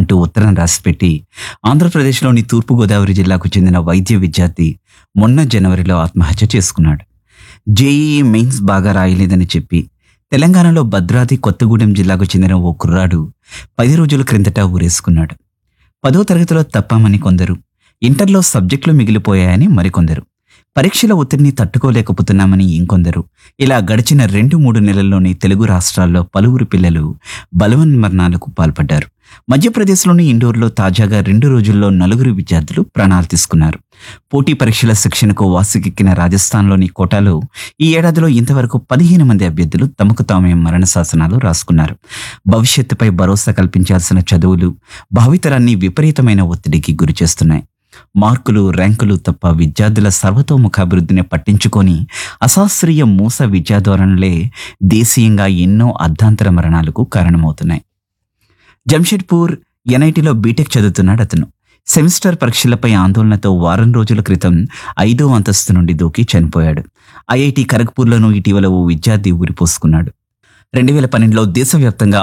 అంటూ ఉత్తరం రాసిపెట్టి ఆంధ్రప్రదేశ్లోని తూర్పుగోదావరి జిల్లాకు చెందిన వైద్య విద్యార్థి మొన్న జనవరిలో ఆత్మహత్య చేసుకున్నాడు. జేఈఈ మెయిన్స్ బాగా రాయలేదని చెప్పి తెలంగాణలో భద్రాద్రి కొత్తగూడెం జిల్లాకు చెందిన ఓ కుర్రాడు 10 రోజుల క్రిందట ఊరేసుకున్నాడు. 10వ తరగతిలో తప్పామని కొందరు, ఇంటర్లో సబ్జెక్టులు మిగిలిపోయాయని మరికొందరు, పరీక్షల ఒత్తిడిని తట్టుకోలేకపోతున్నామని ఇంకొందరు. ఇలా గడిచిన 2-3 నెలల్లోనే తెలుగు రాష్ట్రాల్లో పలువురు పిల్లలు బలవన్మరణాలకు పాల్పడ్డారు. మధ్యప్రదేశ్లోని ఇండోర్లో తాజాగా 2 రోజుల్లో 4 విద్యార్థులు ప్రాణాలు తీసుకున్నారు. పోటీ పరీక్షల శిక్షణకు వాసికెక్కిన రాజస్థాన్లోని కోటాలో ఈ ఏడాదిలో ఇంతవరకు 15 మంది అభ్యర్థులు తమకు తామే మరణ శాసనాలు రాసుకున్నారు. భవిష్యత్తుపై భరోసా కల్పించాల్సిన చదువులు భావితరాన్ని విపరీతమైన ఒత్తిడికి గురిచేస్తున్నాయి. మార్కులు, ర్యాంకులు తప్ప విద్యార్థుల సర్వతోముఖాభివృద్ధిని పట్టించుకొని అశాస్త్రీయ మూస విద్యాధోరణులే దేశీయంగా ఎన్నో అర్ధాంతర మరణాలకు కారణమవుతున్నాయి. జంషెడ్పూర్ ఎన్ఐటీలో బీటెక్ చదువుతున్నాడు అతను. సెమిస్టర్ పరీక్షలపై ఆందోళనతో వారం రోజుల క్రితం 5వ అంతస్తు నుండి దూకి చనిపోయాడు. ఐఐటి ఖరగ్పూర్లోనూ ఇటీవల ఓ విద్యార్థి ఊరిపోసుకున్నాడు. 2012లో దేశవ్యాప్తంగా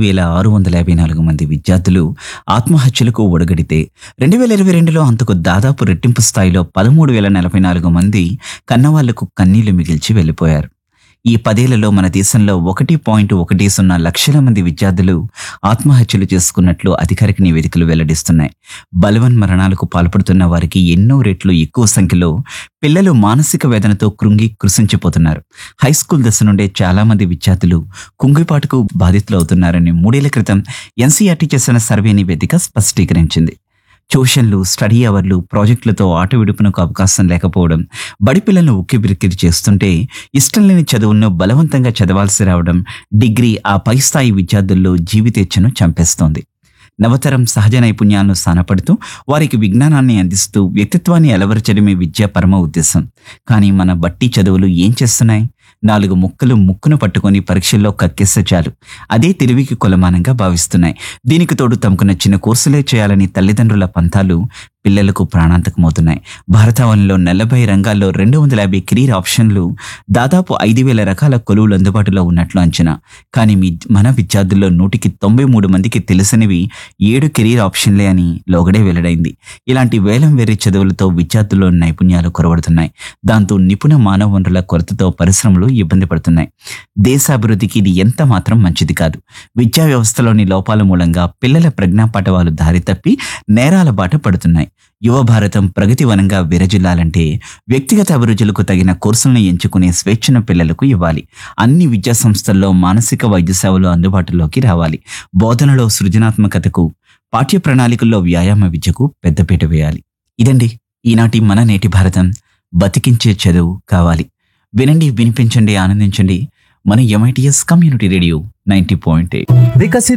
6,654 మంది విద్యార్థులు ఆత్మహత్యలకు ఒడగడితే 2022లో అంతకు దాదాపు రెట్టింపు స్థాయిలో 13,044 మంది కన్నవాళ్లకు కన్నీళ్లు మిగిల్చి వెళ్లిపోయారు. ఈ 10 ఏళ్లలో మన దేశంలో 1.10 లక్షల మంది విద్యార్థులు ఆత్మహత్యలు చేసుకున్నట్లు అధికారిక నివేదికలు వెల్లడిస్తున్నాయి. బలవన్మరణాలకు పాల్పడుతున్న వారికి ఎన్నో రెట్లు ఎక్కువ సంఖ్యలో పిల్లలు మానసిక వేదనతో కృంగి కృషించిపోతున్నారు. హైస్కూల్ దశ నుండే చాలా మంది విద్యార్థులు కుంగిపాటుకు బాధితులవుతున్నారని 3 ఏళ్ల క్రితం ఎన్సీఆర్టీ చేసిన సర్వే నివేదిక స్పష్టీకరించింది. ట్యూషన్లు, స్టడీ అవర్లు, ప్రాజెక్టులతో ఆట విడుపునకు అవకాశం లేకపోవడం బడి పిల్లలను ఉక్కిబిక్కిరి చేస్తుంటే ఇష్టం లేని చదువులను బలవంతంగా చదవాల్సి రావడం డిగ్రీ, ఆ పై స్థాయి విద్యార్థుల్లో జీవితేచ్ఛను చంపేస్తోంది. నవతరం సహజ నైపుణ్యాలను సానపడుతూ వారికి విజ్ఞానాన్ని అందిస్తూ వ్యక్తిత్వాన్ని అలవరచడమే విద్య పరమ ఉద్దేశం. కానీ మన బట్టి చదువులు ఏం చేస్తున్నాయి? 4 ముక్కలు ముక్కును పట్టుకొని పరీక్షల్లో కక్కేస్తే చాలు, అదే తెలివికి కొలమానంగా భావిస్తున్నాయి. దీనికి తోడు తమకు నచ్చిన కోర్సులే చేయాలని తల్లిదండ్రుల పంతాలు పిల్లలకు ప్రాణాంతకమవుతున్నాయి. భారతావనిలో 40 రంగాల్లో 250 కెరీర్ ఆప్షన్లు, దాదాపు 5,000 రకాల కొలువులు అందుబాటులో ఉన్నట్లు అంచనా. కానీ మన విద్యార్థుల్లో 100కి 93 మందికి తెలిసినవి 7 కెరీర్ ఆప్షన్లే అని లోగడే వెల్లడైంది. ఇలాంటి వేలం వేరే చదువులతో విద్యార్థుల్లో నైపుణ్యాలు కొరవడుతున్నాయి. దాంతో నిపుణ మానవ వనరుల కొరతతో పరిశ్రమలు ఇబ్బంది పడుతున్నాయి. దేశాభివృద్ధికి ఇది ఎంత మాత్రం మంచిది కాదు. విద్యా వ్యవస్థలోని లోపాల మూలంగా పిల్లల ప్రజ్ఞాపాఠవాలు దారి తప్పి నేరాల బాట పడుతున్నాయి. యువ భారతం ప్రగతివనంగా విరజిల్లాలంటే వ్యక్తిగత అభిరుచులకు తగిన కోర్సులను ఎంచుకునే స్వేచ్ఛను పిల్లలకు ఇవ్వాలి. అన్ని విద్యా సంస్థల్లో మానసిక వైద్య సేవలు అందుబాటులోకి రావాలి. బోధనలో సృజనాత్మకతకు, పాఠ్య ప్రణాళికల్లో వ్యాయామ విద్యకు పెద్దపీట వేయాలి. ఇదండి ఈనాటి మన నేటి భారతం. బతికించే చదువు కావాలి. వినండి, వినిపించండి, ఆనందించండి. మన ఎంఐటిఎస్ కమ్యూనిటీ రేడియో 90.8.